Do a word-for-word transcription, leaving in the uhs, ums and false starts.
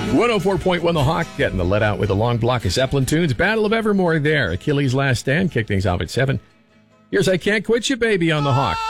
one oh four point one The Hawk, getting the let out with a long block of Zeppelin tunes. Battle of Evermore there. Achilles' Last Stand, kick things off at seven. Here's I Can't Quit You, Baby, on The Hawk.